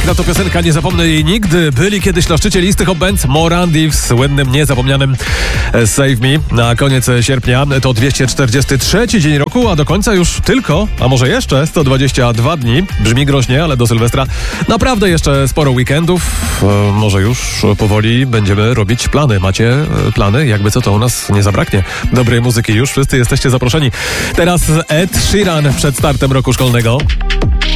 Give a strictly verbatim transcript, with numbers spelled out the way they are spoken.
piękna to piosenka, nie zapomnę jej nigdy. Byli kiedyś na szczycie listy Hot Band Morandi w słynnym, niezapomnianym Save Me. Na koniec sierpnia to dwieście czterdziesty trzeci dzień roku, a do końca już tylko, a może jeszcze sto dwadzieścia dwa dni. Brzmi groźnie, ale do Sylwestra naprawdę jeszcze sporo weekendów. E, może już powoli będziemy robić plany. Macie plany? Jakby co, to u nas nie zabraknie dobrej muzyki już. Wszyscy jesteście zaproszeni. Teraz Ed Sheeran przed startem roku szkolnego.